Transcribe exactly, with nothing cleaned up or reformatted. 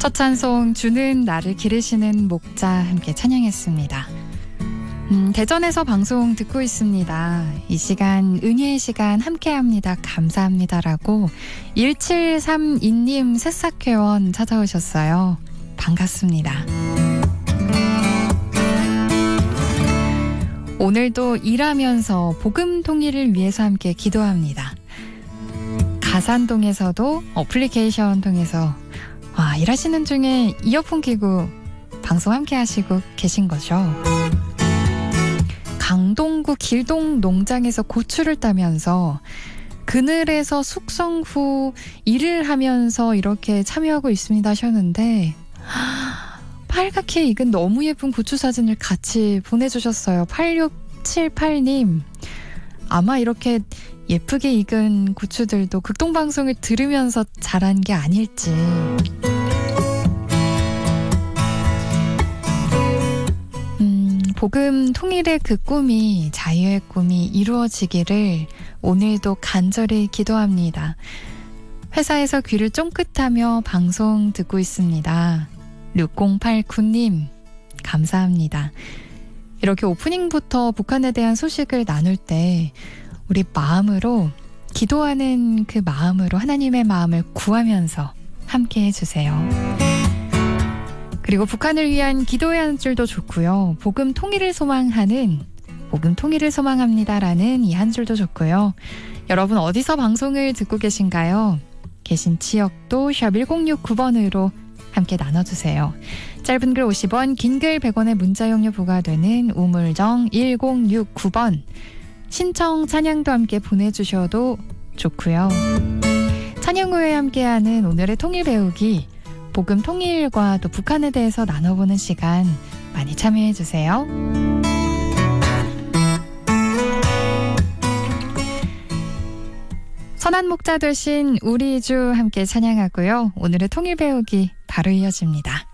첫 찬송 주는 나를 기르시는 목자 함께 찬양했습니다. 음, 대전에서 방송 듣고 있습니다. 이 시간 은혜의 시간 함께합니다. 감사합니다라고 일칠삼이 님 새싹회원 찾아오셨어요. 반갑습니다. 오늘도 일하면서 복음 통일을 위해서 함께 기도합니다. 가산동에서도 어플리케이션 통해서 와, 일하시는 중에 이어폰 끼고 방송 함께 하시고 계신 거죠. 강동구 길동 농장에서 고추를 따면서 그늘에서 숙성 후 일을 하면서 이렇게 참여하고 있습니다 하셨는데 빨갛게 익은 너무 예쁜 고추 사진을 같이 보내주셨어요. 팔육칠팔 님 아마 이렇게 예쁘게 익은 고추들도 극동방송을 들으면서 자란 게 아닐지. 음, 복음 통일의 그 꿈이, 자유의 꿈이 이루어지기를 오늘도 간절히 기도합니다. 회사에서 귀를 쫑긋하며 방송 듣고 있습니다. 육공팔구 님 감사합니다. 이렇게 오프닝부터 북한에 대한 소식을 나눌 때 우리 마음으로 기도하는 그 마음으로 하나님의 마음을 구하면서 함께 해주세요. 그리고 북한을 위한 기도의 한 줄도 좋고요. 복음 통일을 소망하는 복음 통일을 소망합니다라는 이 한 줄도 좋고요. 여러분 어디서 방송을 듣고 계신가요? 계신 지역도 샵 일공육구 번으로 함께 나눠주세요. 짧은 글 오십 원, 긴 글 백 원의 문자 용료 부과되는 우물정 일공육구 번 신청 찬양도 함께 보내주셔도 좋고요. 찬양 후에 함께하는 오늘의 통일 배우기 복음 통일과 또 북한에 대해서 나눠보는 시간 많이 참여해주세요. 선한 목자 되신 우리 주 함께 찬양하고요. 오늘의 통일 배우기 바로 이어집니다.